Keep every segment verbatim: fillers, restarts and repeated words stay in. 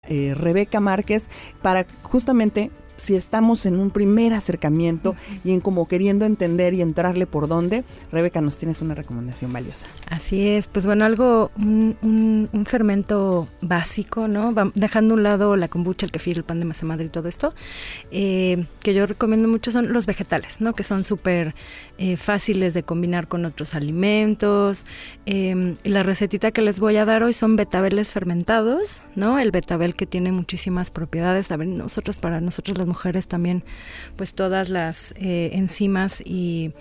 eh, Rebeca Márquez para justamente si estamos en un primer acercamiento uh-huh. y en como queriendo entender y entrarle por dónde. Rebeca, nos tienes una recomendación valiosa. Así es, pues bueno, algo, un, un, un fermento básico, ¿no? Va, dejando a un lado la kombucha, el kefir, el pan de masa madre y todo esto, eh, que yo recomiendo mucho son los vegetales, ¿no? Que son súper eh, fáciles de combinar con otros alimentos. Eh, y la recetita que les voy a dar hoy son betabeles fermentados, ¿no? El betabel que tiene muchísimas propiedades. A ver, nosotros, para nosotros las mujeres también, pues todas las eh, enzimas y,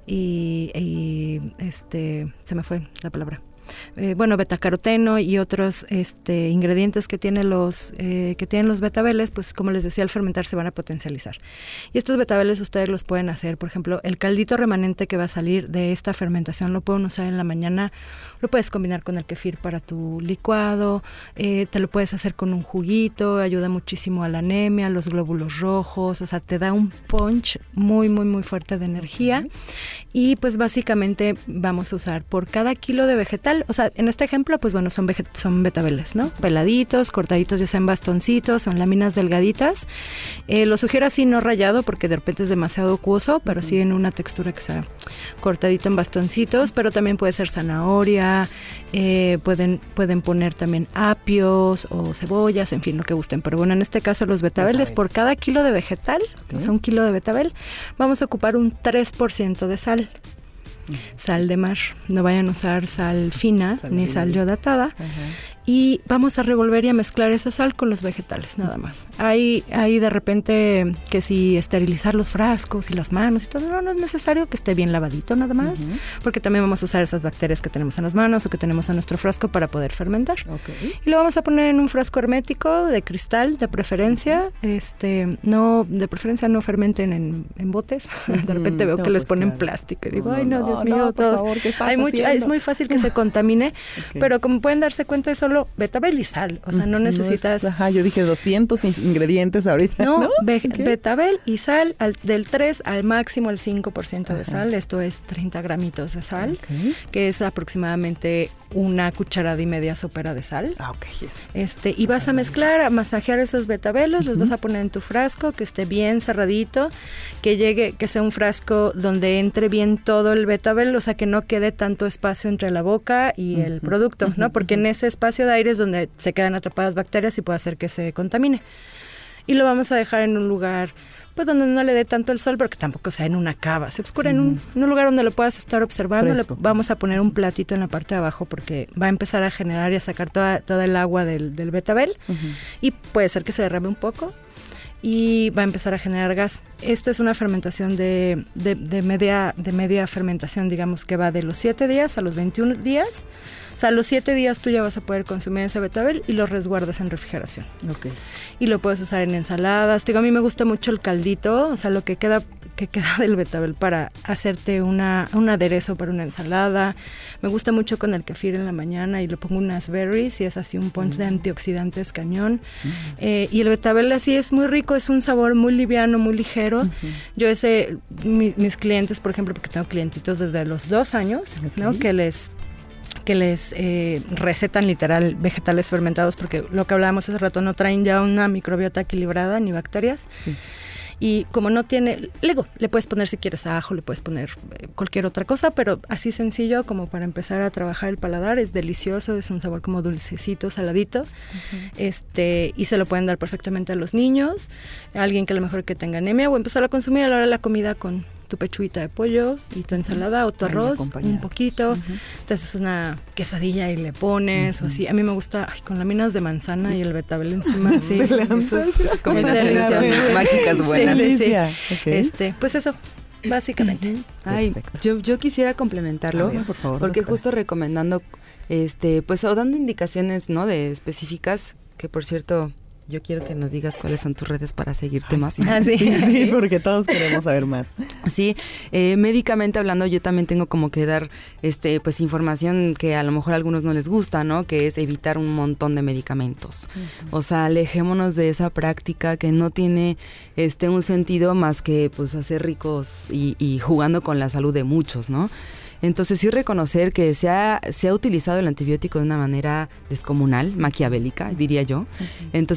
y, y este, se me fue la palabra. Eh, bueno, betacaroteno y otros este, ingredientes que, tiene los, eh, que tienen los betabeles, pues como les decía, al fermentar se van a potencializar. Y estos betabeles ustedes los pueden hacer, por ejemplo, el caldito remanente que va a salir de esta fermentación lo pueden usar en la mañana, lo puedes combinar con el kefir para tu licuado, eh, te lo puedes hacer con un juguito, ayuda muchísimo a la anemia, a los glóbulos rojos, o sea, te da un punch muy, muy, muy fuerte de energía. Uh-huh. Y pues básicamente vamos a usar por cada kilo de vegetal, o sea, en este ejemplo, pues bueno, son, veget- son betabeles, ¿no? Peladitos, cortaditos ya sea en bastoncitos, son láminas delgaditas. Eh, lo sugiero así, no rallado, porque de repente es demasiado acuoso, pero uh-huh. sí en una textura que sea cortadito en bastoncitos, pero también puede ser zanahoria, eh, pueden, pueden poner también apios o cebollas, en fin, lo que gusten. Pero bueno, en este caso los betabeles, betabeles. por cada kilo de vegetal, okay. o sea, un kilo de betabel, vamos a ocupar un tres por ciento de sal. Sal de mar, no vayan a usar sal fina sal ni sal iodatada. Uh-huh. Y vamos a revolver y a mezclar esa sal con los vegetales, nada más. Hay, hay de repente que si esterilizar los frascos y las manos y todo, no, no es necesario, que esté bien lavadito nada más, uh-huh. porque también vamos a usar esas bacterias que tenemos en las manos o que tenemos en nuestro frasco para poder fermentar. Okay. Y lo vamos a poner en un frasco hermético de cristal, de preferencia, uh-huh. este, no, de preferencia no fermenten en, en botes. Uh-huh. De repente veo no, que les pues ponen claro. plástico y digo, no, ay no, no Dios mío, no, todo. Por favor, ¿qué estás hay mucho, es muy fácil que se contamine, okay. pero como pueden darse cuenta es solo betabel y sal, o sea, no necesitas... No es, ajá, yo dije doscientos ingredientes ahorita, ¿no? No, be- okay. betabel y sal al, del tres al máximo el cinco por ciento de sal, esto es treinta gramitos de sal, okay. que es aproximadamente una cucharada y media sopera de sal. Ah, ok, yes. Este, y vas a mezclar, a masajear esos betabelos, uh-huh. los vas a poner en tu frasco, que esté bien cerradito, que llegue, que sea un frasco donde entre bien todo el betabel, o sea, que no quede tanto espacio entre la boca y uh-huh. el producto, ¿no? Porque uh-huh. en ese espacio de aire es donde se quedan atrapadas bacterias y puede hacer que se contamine. Y lo vamos a dejar en un lugar, pues donde no le dé tanto el sol, pero que tampoco sea en una cava, se oscura, mm. en, un, en un lugar donde lo puedas estar observando. Le, vamos a poner un platito en la parte de abajo porque va a empezar a generar y a sacar toda, toda el agua del, del betabel, uh-huh. y puede ser que se derrame un poco y va a empezar a generar gas. Esta es una fermentación de, de, de, media, de media fermentación, digamos que va de los siete días a los veintiún días. O sea, a los siete días tú ya vas a poder consumir ese betabel y lo resguardas en refrigeración. Okay. Y lo puedes usar en ensaladas. Digo, a mí me gusta mucho el caldito, o sea, lo que queda que queda del betabel para hacerte una un aderezo para una ensalada. Me gusta mucho con el kefir en la mañana y le pongo unas berries y es así un punch mm. de antioxidantes cañón. Mm. Eh, y el betabel así es muy rico, es un sabor muy liviano, muy ligero. Mm-hmm. Yo ese, mi, mis clientes, por ejemplo, porque tengo clientitos desde los dos años, okay. ¿no? Que les... que les eh, recetan literal vegetales fermentados, porque lo que hablábamos hace rato, no traen ya una microbiota equilibrada ni bacterias. Sí. Y como no tiene, luego le puedes poner si quieres ajo, le puedes poner eh, cualquier otra cosa, pero así sencillo como para empezar a trabajar el paladar, es delicioso, es un sabor como dulcecito, saladito, uh-huh. este y se lo pueden dar perfectamente a los niños, a alguien que a lo mejor que tenga anemia, o empezar a consumir a la hora de la comida con tu pechuguita de pollo y tu ensalada o tu arroz, un poquito, uh-huh. te haces una quesadilla y le pones, uh-huh. o así. A mí me gusta ay, con láminas de manzana y el betabel encima. Sí, esas combinaciones mágicas buenas. Sí, sí, sí. Okay. Este, pues eso, básicamente. Uh-huh. Ay, yo, yo quisiera complementarlo, ver, por favor, porque doctora. Justo recomendando, este, pues o dando indicaciones, ¿no? De específicas, que por cierto... Yo quiero que nos digas cuáles son tus redes para seguirte Ay, más. Sí, ah, sí, sí, sí, porque todos queremos saber más. Sí, eh, médicamente hablando, yo también tengo como que dar este, pues información que a lo mejor a algunos no les gusta, ¿no? Que es evitar un montón de medicamentos. Uh-huh. O sea, alejémonos de esa práctica que no tiene este un sentido más que pues hacer ricos y, y jugando con la salud de muchos, ¿no? Entonces sí reconocer que se ha, se ha utilizado el antibiótico de una manera descomunal, maquiavélica, diría yo. Entonces